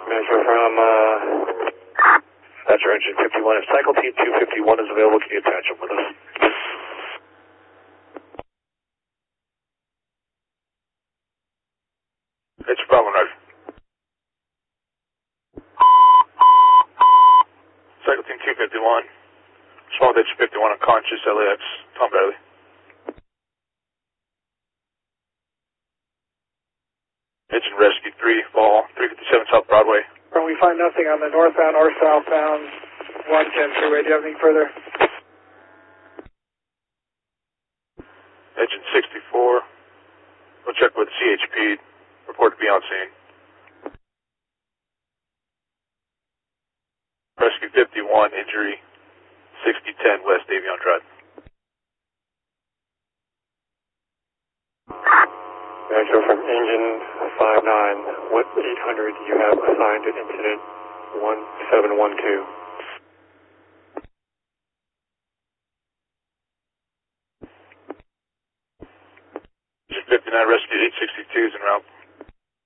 Metro from, that's our engine 51. If cycle team 251 is available, can you attach them with us? It's Bravo, Roger. Cycle team 251. Small ditch 51 unconscious, LAX, Tom Bailey. Engine rescue 3, fall, 357 South Broadway. We find nothing on the northbound or southbound 110 freeway. Do you have anything further? Engine 64. We'll check with CHP. Report to be on scene. Rescue 51, injury 6010 West Avion Drive. Metro from engine 59, what 800 you have assigned to incident 1712? Engine 59, rescue 862 is en route.